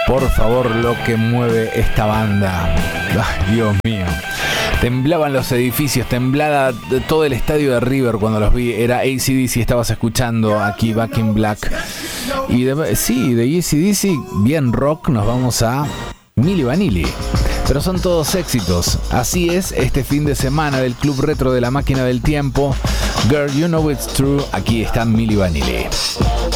Por favor, lo que mueve esta banda. Ay, Dios mío. Temblaban los edificios, temblaba todo el estadio de River cuando los vi. Era AC/DC, estabas escuchando aquí Back in Black. Y de AC/DC, bien rock, nos vamos a Milli Vanilli. Pero son todos éxitos. Así es, este fin de semana del Club Retro de la Máquina del Tiempo. Girl, you know it's true. Aquí está Milli Vanilli.